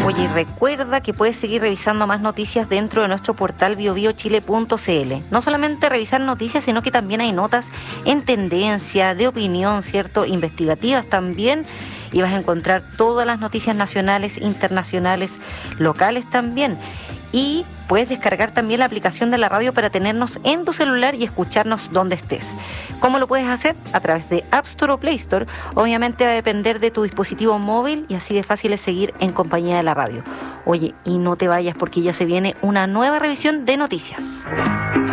Oye, y recuerda que puedes seguir revisando más noticias dentro de nuestro portal biobiochile.cl. No solamente revisar noticias, sino que también hay notas en tendencia, de opinión, ¿cierto? Investigativas también. Y vas a encontrar todas las noticias nacionales, internacionales, locales también. Y puedes descargar también la aplicación de la radio para tenernos en tu celular y escucharnos donde estés. ¿Cómo lo puedes hacer? A través de App Store o Play Store. Obviamente va a depender de tu dispositivo móvil y así de fácil es seguir en compañía de la radio. Oye, y no te vayas porque ya se viene una nueva revisión de noticias.